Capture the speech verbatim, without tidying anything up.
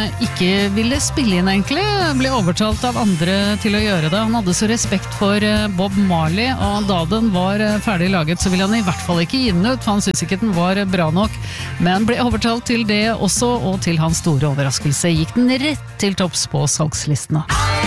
ikke ville spille inn egentlig, ble overtalt av andre til å gjøre det. Han hadde så respekt for Bob Marley, og da den var ferdig laget så ville han i hvert fall ikke gi den ut, for han syntes ikke den var bra nok, men ble overtalt til det også, og til hans store overraskelse gikk den rett til topps på salgslistene.